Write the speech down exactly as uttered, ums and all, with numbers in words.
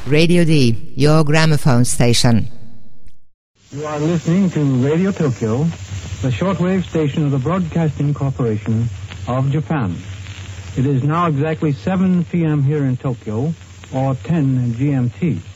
Radio D, your gramophone station. You are listening to Radio Tokyo, the shortwave station of the Broadcasting Corporation of Japan. It is now exactly seven p.m. here in Tokyo, or ten G M T.